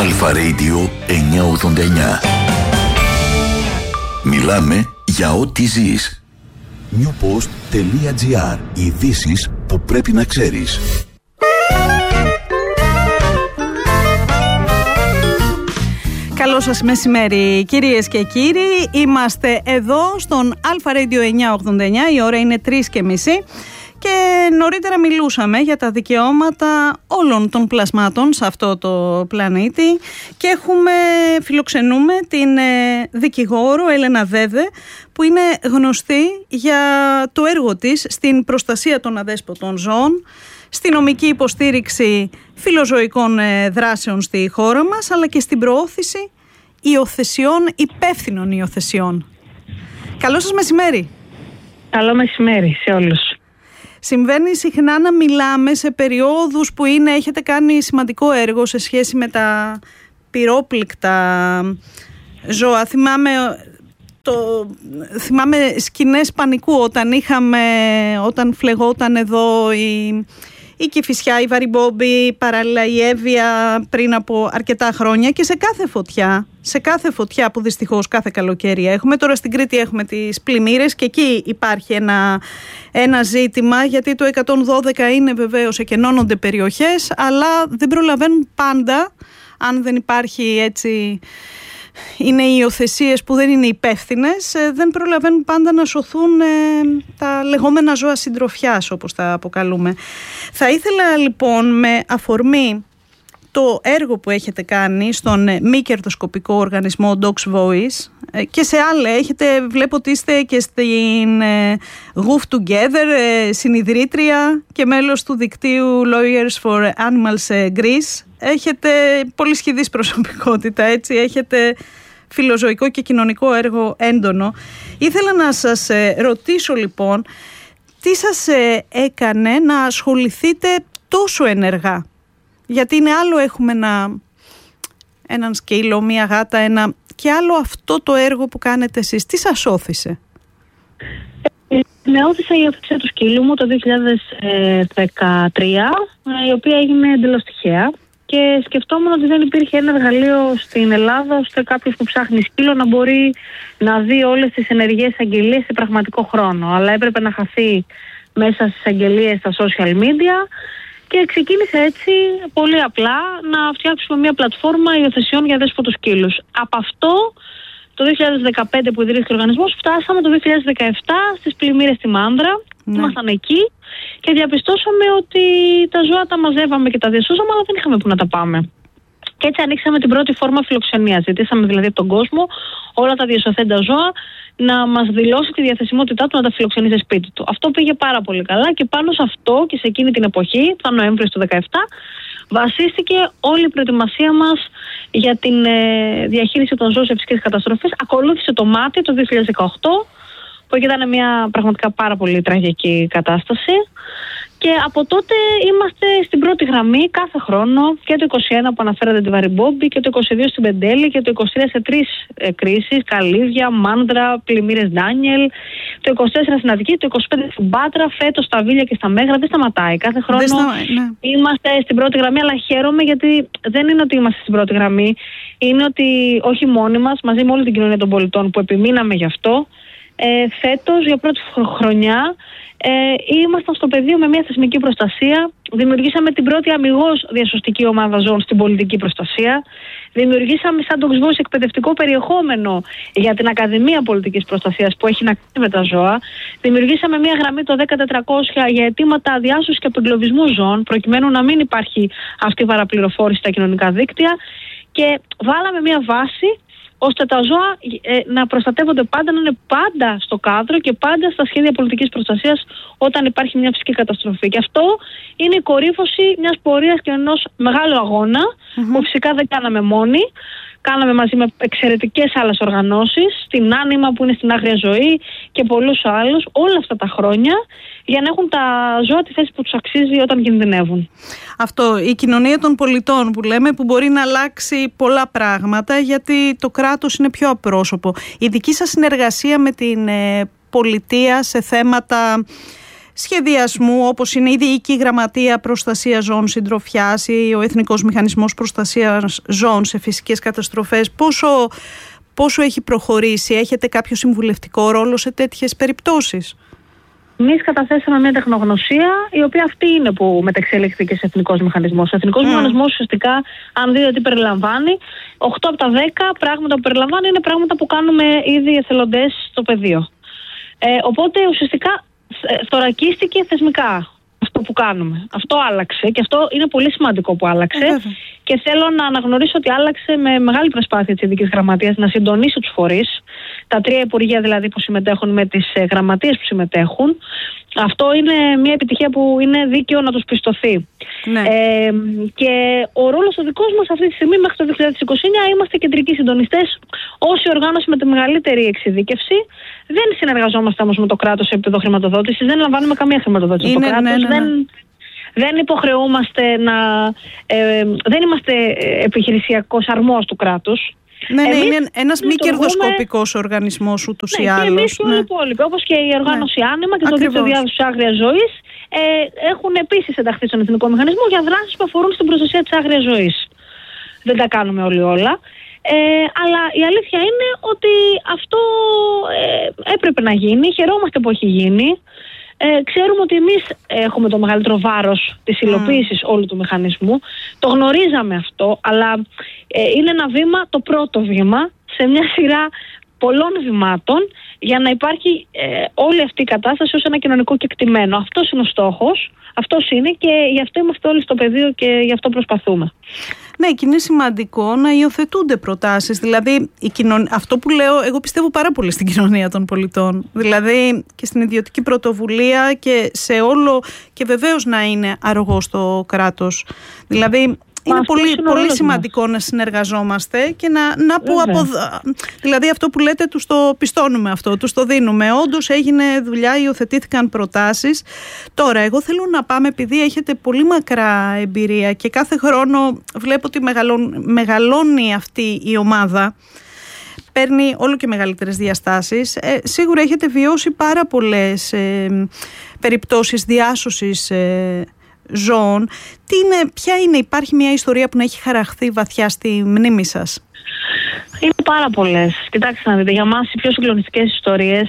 Αλφα Radio 989. Μιλάμε για ό,τι ζεις. newpost.gr. Ειδήσεις που πρέπει να ξέρεις. Καλό σας μεσημέρι, κυρίες και κύριοι. Είμαστε εδώ στον Αλφα Radio 989. Η ώρα είναι 3:30. Και νωρίτερα μιλούσαμε για τα δικαιώματα όλων των πλασμάτων σε αυτό το πλανήτη και φιλοξενούμε την δικηγόρο Έλενα Δέδε, που είναι γνωστή για το έργο της στην προστασία των αδέσποτων ζώων, στη νομική υποστήριξη φιλοζωικών δράσεων στη χώρα μας, αλλά και στην προώθηση υιοθεσιών, υπεύθυνων υιοθεσιών. Καλό σας μεσημέρι. Καλό μεσημέρι σε όλους. Συμβαίνει συχνά να μιλάμε σε περιόδους που έχετε κάνει σημαντικό έργο σε σχέση με τα πυρόπληκτα ζώα. Θυμάμαι σκηνές πανικού όταν φλεγόταν εδώ η Κηφισιά, η Βαριμπόμπη, παράλληλα η Εύβοια πριν από αρκετά χρόνια, και σε κάθε φωτιά που δυστυχώς κάθε καλοκαίρι έχουμε. Τώρα στην Κρήτη έχουμε τις πλημμύρες και εκεί υπάρχει ένα ζήτημα, γιατί το 112 είναι βεβαίως, εκενώνονται περιοχές, αλλά δεν προλαβαίνουν πάντα, αν δεν υπάρχει έτσι... Είναι οι υιοθεσίες που δεν είναι υπεύθυνες, δεν προλαβαίνουν πάντα να σωθούν τα λεγόμενα ζώα συντροφιάς, όπως τα αποκαλούμε. Θα ήθελα λοιπόν, με αφορμή το έργο που έχετε κάνει στον μη κερδοσκοπικό οργανισμό Dogs Voice και σε άλλα, βλέπω ότι είστε και στην Goof Together, συνιδρύτρια και μέλος του δικτύου Lawyers for Animals Greece. Έχετε πολύ σχηδής προσωπικότητα, έτσι, έχετε φιλοζωικό και κοινωνικό έργο έντονο. Ήθελα να σας ρωτήσω λοιπόν, τι σας έκανε να ασχοληθείτε τόσο ενεργά? Γιατί είναι άλλο έχουμε έναν σκύλο, μία γάτα, και άλλο αυτό το έργο που κάνετε εσείς. Τι σας όθησε? Με όθησε η υιοθεσία του σκύλου μου το 2013, η οποία έγινε εντελώς τυχαία. Και σκεφτόμουν ότι δεν υπήρχε ένα εργαλείο στην Ελλάδα ώστε κάποιος που ψάχνει σκύλο να μπορεί να δει όλες τις ενεργές αγγελίες σε πραγματικό χρόνο. Αλλά έπρεπε να χαθεί μέσα στις αγγελίες στα social media και ξεκίνησε έτσι πολύ απλά να φτιάξουμε μια πλατφόρμα υιοθεσιών για αδέσποτους σκύλους. Από αυτό το 2015 που ιδρύθηκε ο οργανισμός, φτάσαμε το 2017 στις πλημμύρες στη Μάνδρα. Ήμασταν εκεί και διαπιστώσαμε ότι τα ζώα τα μαζεύαμε και τα διασώζαμε, αλλά δεν είχαμε που να τα πάμε. Και έτσι ανοίξαμε την πρώτη φόρμα φιλοξενίας. Ζητήσαμε δηλαδή από τον κόσμο όλα τα διασωθέντα ζώα να μας δηλώσει τη διαθεσιμότητά του να τα φιλοξενήσει σπίτι του. Αυτό πήγε πάρα πολύ καλά και πάνω σε αυτό και σε εκείνη την εποχή, το Νοέμβριο του 2017, βασίστηκε όλη η προετοιμασία μας για την διαχείριση των ζώων σε φυσικές καταστροφές. Ακολούθησε το Μάτι το 2018, που ήταν μια πραγματικά πάρα πολύ τραγική κατάσταση. Και από τότε είμαστε στην πρώτη γραμμή κάθε χρόνο, και το 21 που αναφέρατε τη Βαριμπόμπη, και το 22 στην Πεντέλη, και το 23 σε 3 κρίσεις, Καλύβια, Μάνδρα, πλημμύρες Ντάνιελ, το 24 στην Αττική, το 25 στην Πάτρα, φέτος στα Βίλια και στα Μέγρα. Δεν σταματάει. Κάθε χρόνο είμαστε στην πρώτη γραμμή, αλλά χαίρομαι γιατί δεν είναι ότι είμαστε στην πρώτη γραμμή, είναι ότι όχι μόνοι μας, μαζί με όλη την κοινωνία των πολιτών που επιμείναμε γι' αυτό, φέτος για πρώτη χρονιά ήμασταν στο πεδίο με μια θεσμική προστασία. Δημιουργήσαμε την πρώτη αμιγώς διασωστική ομάδα ζώων στην πολιτική προστασία. Δημιουργήσαμε σαν Dogs Voice εκπαιδευτικό περιεχόμενο για την Ακαδημία Πολιτικής Προστασίας που έχει να κάνει με τα ζώα. Δημιουργήσαμε μια γραμμή το 10400 για αιτήματα διάσωσης και απεγκλωβισμού ζώων, προκειμένου να μην υπάρχει αυτή η παραπληροφόρηση στα κοινωνικά δίκτυα. Και βάλαμε μια βάση ώστε τα ζώα να προστατεύονται πάντα, να είναι πάντα στο κάδρο και πάντα στα σχέδια πολιτικής προστασίας όταν υπάρχει μια φυσική καταστροφή. Και αυτό είναι η κορύφωση μιας πορείας και ενός μεγάλου αγώνα, που φυσικά δεν κάναμε μόνοι. Κάναμε μαζί με εξαιρετικές άλλες οργανώσεις, την Άνιμα που είναι στην άγρια ζωή και πολλούς άλλους, όλα αυτά τα χρόνια, για να έχουν τα ζώα τη θέση που τους αξίζει όταν κινδυνεύουν. Αυτό, η κοινωνία των πολιτών που λέμε, που μπορεί να αλλάξει πολλά πράγματα, γιατί το κράτος είναι πιο απρόσωπο. Η δική σας συνεργασία με την πολιτεία σε θέματα σχεδιασμού, όπως είναι η Διοική Γραμματεία Προστασίας Ζώων Συντροφιάς ή ο Εθνικός Μηχανισμός Προστασίας Ζώων σε φυσικές καταστροφές, πόσο έχει προχωρήσει, έχετε κάποιο συμβουλευτικό ρόλο σε τέτοιες περιπτώσεις? Εμείς καταθέσαμε μια τεχνογνωσία, η οποία αυτή είναι που μεταξελίχθηκε σε εθνικός μηχανισμός. Ο εθνικός μηχανισμός ουσιαστικά, αν δείτε τι περιλαμβάνει, 8 από τα 10 πράγματα που περιλαμβάνει είναι πράγματα που κάνουμε ήδη εθελοντές στο πεδίο. Οπότε ουσιαστικά θωρακίστηκε θεσμικά αυτό που κάνουμε. Αυτό άλλαξε και αυτό είναι πολύ σημαντικό που άλλαξε. Και θέλω να αναγνωρίσω ότι άλλαξε με μεγάλη προσπάθεια της Ειδικής Γραμματείας να συντονίσει τους φορείς, τα 3 υπουργεία δηλαδή που συμμετέχουν με τις γραμματείες που συμμετέχουν. Αυτό είναι μια επιτυχία που είναι δίκαιο να τους πιστωθεί. Ναι. Και ο ρόλος ο δικός μας αυτή τη στιγμή μέχρι το 2029 είμαστε κεντρικοί συντονιστές ως η οργάνωση με τη μεγαλύτερη εξειδίκευση. Δεν συνεργαζόμαστε όμως με το κράτος σε επίπεδο χρηματοδότησης, δεν λαμβάνουμε καμία χρηματοδότηση από το κράτος. Δεν υποχρεούμαστε δεν είμαστε επιχειρησιακός αρμός του κράτους. Είναι ένας μη κερδοσκοπικός οργανισμός ούτως ή άλλως. Και εμείς και όλοι οι υπόλοιποι, όπως και η οργάνωση Άνεμα και το Δίκτυο Διάδοσης Άγριας Ζωής, έχουν επίσης ενταχθεί στον Εθνικό Μηχανισμό για δράσεις που αφορούν στην προστασία της άγριας ζωής. Δεν τα κάνουμε όλοι όλα. Αλλά η αλήθεια είναι ότι αυτό έπρεπε να γίνει. Χαιρόμαστε που έχει γίνει. Ξέρουμε ότι εμείς έχουμε το μεγαλύτερο βάρος της υλοποίησης όλου του μηχανισμού. Το γνωρίζαμε αυτό, αλλά είναι ένα βήμα, το πρώτο βήμα, σε μια σειρά πολλών βημάτων για να υπάρχει όλη αυτή η κατάσταση ως ένα κοινωνικό κεκτημένο. Αυτός είναι ο στόχος, αυτός είναι και γι' αυτό είμαστε όλοι στο πεδίο και γι' αυτό προσπαθούμε. Ναι, και είναι σημαντικό να υιοθετούνται προτάσεις. Δηλαδή, αυτό που λέω, εγώ πιστεύω πάρα πολύ στην κοινωνία των πολιτών. Δηλαδή, και στην ιδιωτική πρωτοβουλία και σε όλο, και βεβαίως να είναι αρρωγό το κράτος. Δηλαδή, είναι πολύ σημαντικό να συνεργαζόμαστε και να που δηλαδή αυτό που λέτε τους το πιστώνουμε αυτό, τους το δίνουμε. Όντως έγινε δουλειά, υιοθετήθηκαν προτάσεις. Τώρα εγώ θέλω να πάμε, επειδή έχετε πολύ μακρά εμπειρία και κάθε χρόνο βλέπω ότι μεγαλώνει αυτή η ομάδα, παίρνει όλο και μεγαλύτερες διαστάσεις. Σίγουρα έχετε βιώσει πάρα πολλές περιπτώσεις διάσωσης ζώων. Ποια είναι, υπάρχει μια ιστορία που να έχει χαραχθεί βαθιά στη μνήμη σας? Είναι πάρα πολλές. Κοιτάξτε να δείτε, για μας οι πιο συγκλονιστικές ιστορίες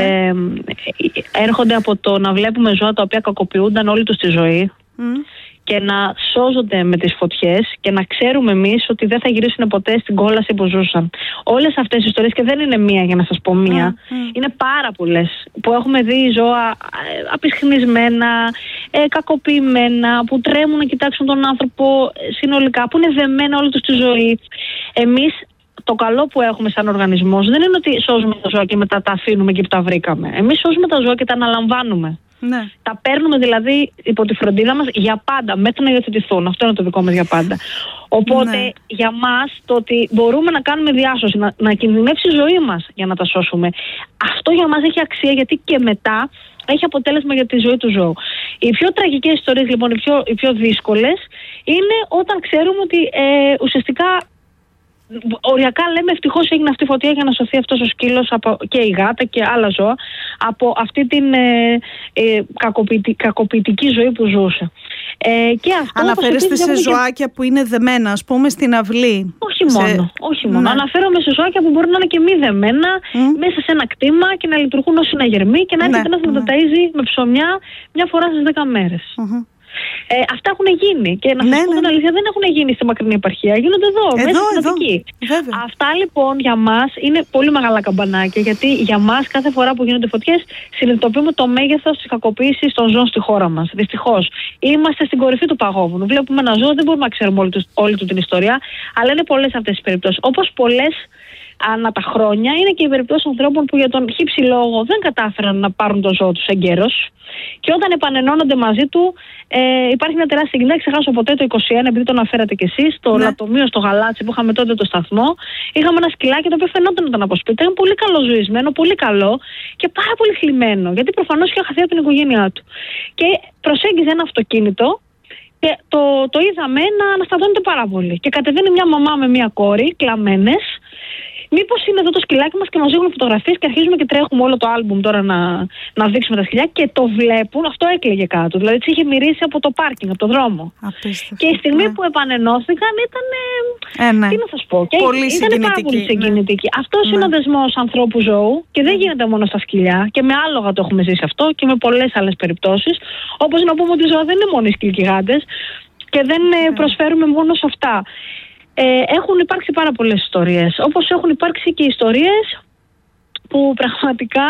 έρχονται από το να βλέπουμε ζώα τα οποία κακοποιούνταν όλη τους τη ζωή και να σώζονται με τις φωτιές και να ξέρουμε εμείς ότι δεν θα γυρίσουν ποτέ στην κόλαση που ζούσαν. Όλες αυτές οι ιστορίες, και δεν είναι μία για να σας πω μία, είναι πάρα πολλές που έχουμε δει ζώα απισχνισμένα, κακοποιημένα, που τρέμουν να κοιτάξουν τον άνθρωπο συνολικά, που είναι δεμένα όλη τους τη ζωή. Εμείς το καλό που έχουμε σαν οργανισμός δεν είναι ότι σώζουμε τα ζώα και μετά τα αφήνουμε εκεί που τα βρήκαμε. Εμείς σώζουμε τα ζώα και τα αναλαμβάνουμε. Ναι. Τα παίρνουμε δηλαδή υπό τη φροντίδα μας για πάντα, μέχρι να υιοθετηθούν. Αυτό είναι το δικό μας για πάντα. Οπότε για μας το ότι μπορούμε να κάνουμε διάσωση, να κινδυνεύσει η ζωή μας για να τα σώσουμε, αυτό για μας έχει αξία, γιατί και μετά έχει αποτέλεσμα για τη ζωή του ζώου. Οι πιο τραγικές ιστορίες λοιπόν, οι πιο δύσκολες, είναι όταν ξέρουμε ότι ουσιαστικά οριακά λέμε ευτυχώς έγινε αυτή η φωτιά για να σωθεί αυτός ο σκύλος και η γάτα και άλλα ζώα από αυτή την κακοποιητική ζωή που ζούσε. Και αυτό, αναφέρεστε σε ζωάκια που είναι δεμένα, ας πούμε στην αυλή? Όχι μόνο. Αναφέρομαι σε ζωάκια που μπορεί να είναι και μη δεμένα μέσα σε ένα κτήμα και να λειτουργούν ως συναγερμοί και να έρχεται ένας να τα ταΐζει με ψωμιά μια φορά στις 10 μέρες. Αυτά έχουν γίνει και να σας πω την αλήθεια, δεν έχουν γίνει στη μακρινή επαρχία, γίνονται εδώ μέσα στην Αττική. Αυτά λοιπόν για μας είναι πολύ μεγάλα καμπανάκια, γιατί για μας κάθε φορά που γίνονται φωτιές συνειδητοποιούμε το μέγεθος της κακοποίησης των ζώων στη χώρα μας. Δυστυχώς είμαστε στην κορυφή του παγόβουνου. Βλέπουμε ένα ζώο, δεν μπορούμε να ξέρουμε όλη του την ιστορία, αλλά είναι πολλές αυτές τις περιπτώσεις. Όπως πολλές ανά τα χρόνια είναι και οι περιπτώσεις ανθρώπων που για τον χύψη λόγο δεν κατάφεραν να πάρουν το ζώο τους εγκαίρως και όταν επανενώνονται μαζί του υπάρχει μια τεράστια συγκινία. Ξεχάσω ποτέ το 2021, επειδή το αναφέρατε κι εσείς, το λατομείο στο Γαλάτσι που είχαμε τότε το σταθμό. Είχαμε ένα σκυλάκι το οποίο φαινόταν να ήταν από σπίτι. Ήταν πολύ καλό ζωισμένο, πολύ καλό και πάρα πολύ θλιμμένο, γιατί προφανώς είχε χαθεί από την οικογένειά του. Και προσέγγιζε ένα αυτοκίνητο. Και το είδαμε να αναστατώνεται πάρα πολύ. Και κατεβαίνει μια μαμά με μια κόρη, κλαμμένες, μήπως είναι εδώ το σκυλάκι μας και μας δείχνουν φωτογραφίες και αρχίζουμε και τρέχουμε όλο το άλμπουμ τώρα να δείξουμε τα σκυλιά και το βλέπουν, αυτό έκλαιγε κάτω. Δηλαδή της είχε μυρίσει από το πάρκινγκ, από το δρόμο. Απίστευτο. Και η στιγμή που επανενώθηκαν ήταν. Ναι. Τι να σας πω. Και ήταν πάρα πολύ συγκινητική. Ναι. Αυτός είναι ο δεσμός ανθρώπου-ζώου και δεν γίνεται μόνο στα σκυλιά. Και με άλογα το έχουμε ζήσει αυτό και με πολλές άλλες περιπτώσεις. Όπως να πούμε ότι οι ζώα δεν είναι μόνο οι σκυλικιγάντες και δεν προσφέρουμε μόνο σε αυτά. Έχουν υπάρξει πάρα πολλές ιστορίες. Όπως έχουν υπάρξει και ιστορίες που πραγματικά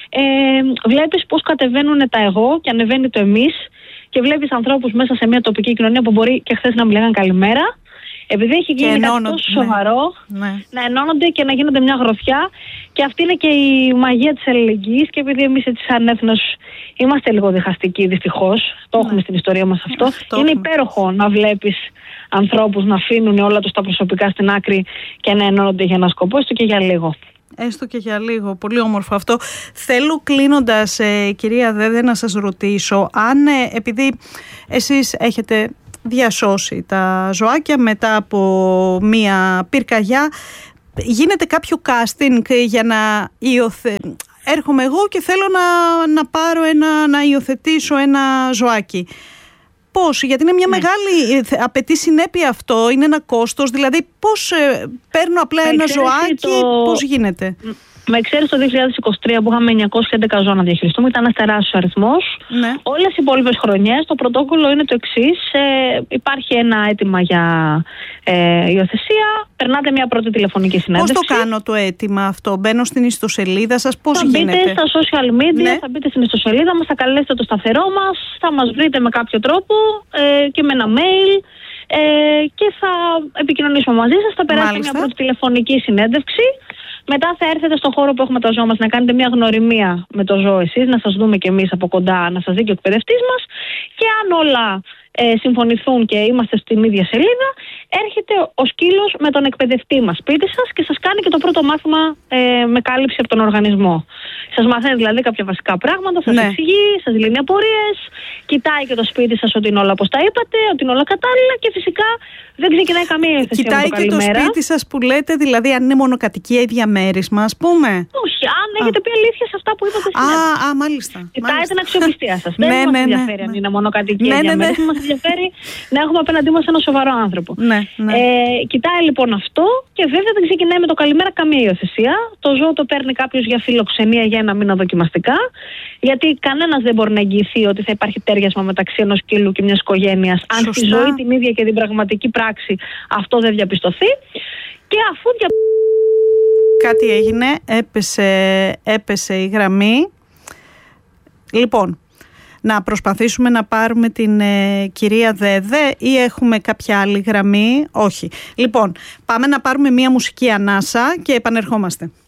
βλέπεις πώς κατεβαίνουν τα εγώ και ανεβαίνει το εμείς και βλέπεις ανθρώπους μέσα σε μια τοπική κοινωνία που μπορεί και χθες να μου λέγαν καλημέρα, επειδή έχει γίνει κάτι τόσο σοβαρό, να ενώνονται και να γίνονται μια γροθιά. Και αυτή είναι και η μαγεία της αλληλεγγύης. Και επειδή εμείς έτσι σαν έθνος είμαστε λίγο διχαστικοί, δυστυχώς, το έχουμε στην ιστορία μας αυτό. Είναι υπέροχο να βλέπεις ανθρώπους να αφήνουν όλα τους τα προσωπικά στην άκρη και να ενώνονται για ένα σκοπό, έστω και για λίγο. Έστω και για λίγο. Πολύ όμορφο αυτό. Θέλω κλείνοντας, κυρία Δέδε, να σας ρωτήσω αν επειδή εσείς έχετε διασώσει τα ζωάκια μετά από μία πυρκαγιά, γίνεται κάποιο casting για να έρχομαι εγώ και θέλω να πάρω να υιοθετήσω ένα ζωάκι. Πώς, γιατί είναι μια μεγάλη, απαιτεί συνέπεια αυτό, είναι ένα κόστος, δηλαδή πώς παίρνω απλά ένα ζωάκι, πώς γίνεται. Με εξαίρεση το 2023 που είχαμε 911 ζώα να διαχειριστούμε, ήταν ένας τεράστιος αριθμός. Ναι. Όλες οι υπόλοιπες χρονιές το πρωτόκολλο είναι το εξής. Υπάρχει ένα αίτημα για υιοθεσία, περνάτε μια πρώτη τηλεφωνική συνέντευξη. Πώς το κάνω το αίτημα αυτό, μπαίνω στην ιστοσελίδα σας, πώς γίνεται? Θα μπείτε στα social media, θα μπείτε στην ιστοσελίδα μας, θα καλέσετε το σταθερό μας, θα μας βρείτε με κάποιο τρόπο και με ένα mail. Και θα επικοινωνήσουμε μαζί σας, θα περάσετε μια πρώτη τηλεφωνική συνέντευξη. Μετά θα έρθετε στον χώρο που έχουμε τα ζώα μας να κάνετε μια γνωριμία με το ζώο εσείς, να σας δούμε κι εμείς από κοντά, να σας δει και ο εκπαιδευτής μας. Και αν όλα συμφωνηθούν και είμαστε στην ίδια σελίδα, έρχεται ο σκύλος με τον εκπαιδευτή μας σπίτι σας και σας κάνει και το πρώτο μάθημα με κάλυψη από τον οργανισμό. Σας μαθαίνει δηλαδή κάποια βασικά πράγματα, σας εξηγεί, σας λύνει απορίες, κοιτάει και το σπίτι σας ότι είναι όλα όπως τα είπατε, ότι είναι όλα κατάλληλα και φυσικά δεν ξεκινάει καμία υιοθεσία. Κοιτάει και το σπίτι σας που λέτε, δηλαδή αν είναι μονοκατοικία ή διαμέρισμα, ας πούμε. Όχι, αν έχετε πει αλήθεια σε αυτά που είπατε σήμερα. Μάλιστα. Κοιτάει την αξιοπιστία σας. Δεν μας ενδιαφέρει αν είναι μονοκατοικία ή διαμέρισμα, μας ενδιαφέρει να έχουμε απέναντί μας ένα σοβαρό άνθρωπο. Κοιτάει λοιπόν αυτό και βέβαια δεν ξεκινάει με το καλημέρα καμία υιοθεσία. Το ζώο το παίρνει κάποιος για φιλοξενία για ένα μήνα δοκιμαστικά, γιατί κανένας δεν μπορεί να εγγυηθεί ότι θα υπάρχει τέριασμα μεταξύ ενός σκύλου και μιας οικογένειας, αν στη ζωή την ίδια και την πραγματική πράξη αυτό δεν διαπιστωθεί. Και αφού κάτι έγινε, έπεσε η γραμμή. Λοιπόν, να προσπαθήσουμε να πάρουμε την κυρία Δέδε ή έχουμε κάποια άλλη γραμμή? Όχι. Λοιπόν, πάμε να πάρουμε μία μουσική ανάσα και επανερχόμαστε.